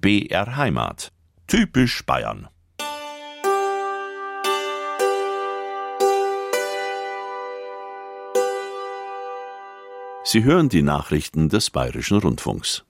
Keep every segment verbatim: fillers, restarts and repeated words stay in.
B R Heimat. Typisch Bayern. Sie hören die Nachrichten des Bayerischen Rundfunks.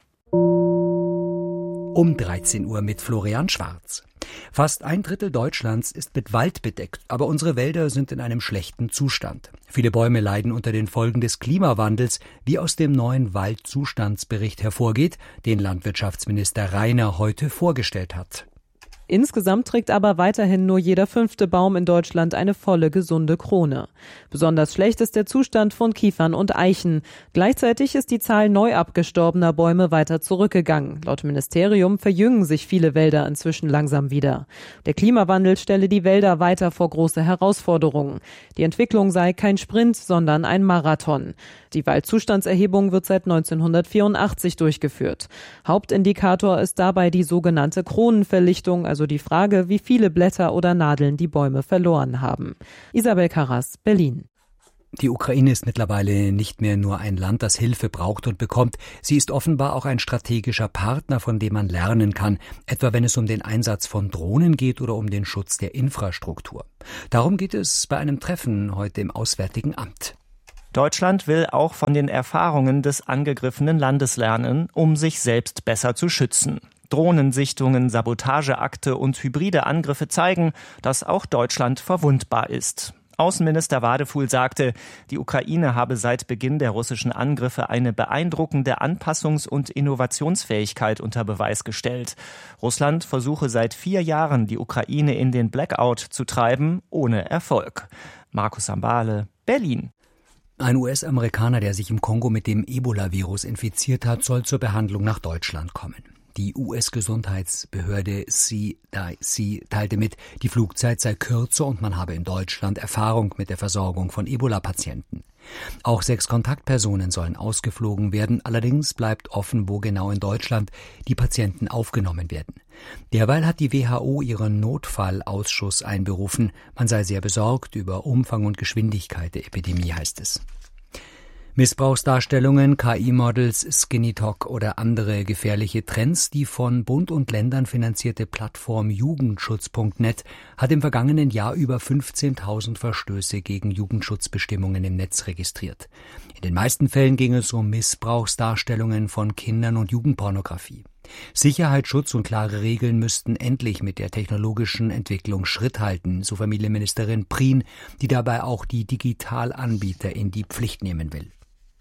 Um dreizehn Uhr mit Florian Schwarz. Fast ein Drittel Deutschlands ist mit Wald bedeckt, aber unsere Wälder sind in einem schlechten Zustand. Viele Bäume leiden unter den Folgen des Klimawandels, wie aus dem neuen Waldzustandsbericht hervorgeht, den Landwirtschaftsminister Rainer heute vorgestellt hat. Insgesamt trägt aber weiterhin nur jeder fünfte Baum in Deutschland eine volle, gesunde Krone. Besonders schlecht ist der Zustand von Kiefern und Eichen. Gleichzeitig ist die Zahl neu abgestorbener Bäume weiter zurückgegangen. Laut Ministerium verjüngen sich viele Wälder inzwischen langsam wieder. Der Klimawandel stelle die Wälder weiter vor große Herausforderungen. Die Entwicklung sei kein Sprint, sondern ein Marathon. Die Waldzustandserhebung wird seit neunzehnhundertvierundachtzig durchgeführt. Hauptindikator ist dabei die sogenannte Kronenverlichtung, also die Frage, wie viele Blätter oder Nadeln die Bäume verloren haben. Isabel Karras, Berlin. Die Ukraine ist mittlerweile nicht mehr nur ein Land, das Hilfe braucht und bekommt. Sie ist offenbar auch ein strategischer Partner, von dem man lernen kann, etwa wenn es um den Einsatz von Drohnen geht oder um den Schutz der Infrastruktur. Darum geht es bei einem Treffen heute im Auswärtigen Amt. Deutschland will auch von den Erfahrungen des angegriffenen Landes lernen, um sich selbst besser zu schützen. Drohnensichtungen, Sabotageakte und hybride Angriffe zeigen, dass auch Deutschland verwundbar ist. Außenminister Wadefuhl sagte, die Ukraine habe seit Beginn der russischen Angriffe eine beeindruckende Anpassungs- und Innovationsfähigkeit unter Beweis gestellt. Russland versuche seit vier Jahren, die Ukraine in den Blackout zu treiben, ohne Erfolg. Markus Sambale, Berlin. Ein U S-Amerikaner, der sich im Kongo mit dem Ebola-Virus infiziert hat, soll zur Behandlung nach Deutschland kommen. Die U S-Gesundheitsbehörde C D C teilte mit, die Flugzeit sei kürzer und man habe in Deutschland Erfahrung mit der Versorgung von Ebola-Patienten. Auch sechs Kontaktpersonen sollen ausgeflogen werden, allerdings bleibt offen, wo genau in Deutschland die Patienten aufgenommen werden. Derweil hat die W H O ihren Notfallausschuss einberufen. Man sei sehr besorgt über Umfang und Geschwindigkeit der Epidemie, heißt es. Missbrauchsdarstellungen, K I-Models, Skinny Talk oder andere gefährliche Trends, die von Bund und Ländern finanzierte Plattform Jugendschutz Punkt net hat im vergangenen Jahr über fünfzehntausend Verstöße gegen Jugendschutzbestimmungen im Netz registriert. In den meisten Fällen ging es um Missbrauchsdarstellungen von Kindern und Jugendpornografie. Sicherheit, Schutz und klare Regeln müssten endlich mit der technologischen Entwicklung Schritt halten, so Familienministerin Prien, die dabei auch die Digitalanbieter in die Pflicht nehmen will.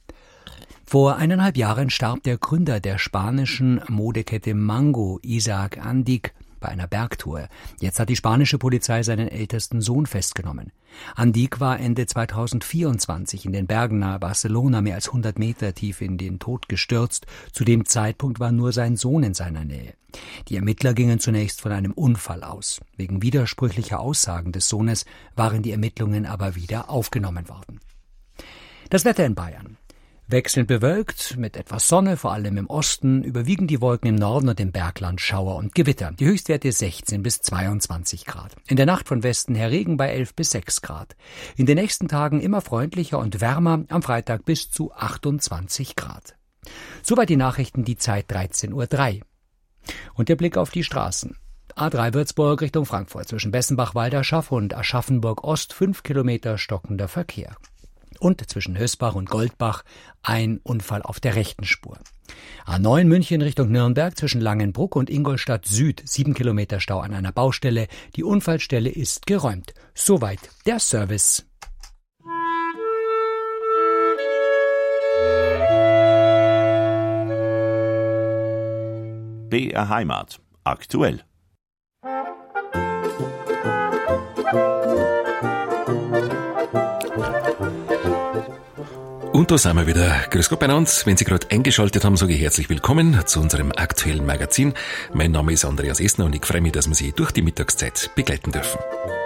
Vor eineinhalb Jahren starb der Gründer der spanischen Modekette Mango, Isaac Andic, bei einer Bergtour. Jetzt hat die spanische Polizei seinen ältesten Sohn festgenommen. Andic war Ende zweitausendvierundzwanzig in den Bergen nahe Barcelona mehr als hundert Meter tief in den Tod gestürzt. Zu dem Zeitpunkt war nur sein Sohn in seiner Nähe. Die Ermittler gingen zunächst von einem Unfall aus. Wegen widersprüchlicher Aussagen des Sohnes waren die Ermittlungen aber wieder aufgenommen worden. Das Wetter in Bayern. Wechselnd bewölkt, mit etwas Sonne, vor allem im Osten, überwiegen die Wolken im Norden und im Bergland Schauer und Gewitter. Die Höchstwerte sechzehn bis zweiundzwanzig Grad. In der Nacht von Westen her Regen bei elf bis sechs Grad. In den nächsten Tagen immer freundlicher und wärmer, am Freitag bis zu achtundzwanzig Grad. Soweit die Nachrichten, die Zeit dreizehn Uhr drei. Und der Blick auf die Straßen. A drei Würzburg Richtung Frankfurt, zwischen Bessenbach-Walderschaff und Aschaffenburg-Ost, fünf Kilometer stockender Verkehr. Und zwischen Hösbach und Goldbach ein Unfall auf der rechten Spur. A neun München Richtung Nürnberg zwischen Langenbruck und Ingolstadt Süd, sieben Kilometer Stau an einer Baustelle. Die Unfallstelle ist geräumt. Soweit der Service. B R Heimat. Aktuell. Und da sind wir wieder. Grüß Gott bei uns. Wenn Sie gerade eingeschaltet haben, sage ich herzlich willkommen zu unserem aktuellen Magazin. Mein Name ist Andreas Essner und ich freue mich, dass wir Sie durch die Mittagszeit begleiten dürfen.